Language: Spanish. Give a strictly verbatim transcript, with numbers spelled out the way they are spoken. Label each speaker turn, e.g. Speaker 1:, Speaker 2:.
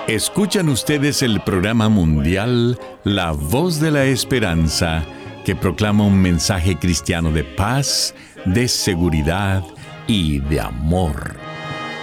Speaker 1: Escuchan ustedes el programa mundial La Voz de la Esperanza, que proclama un mensaje cristiano de paz, de seguridad y de amor.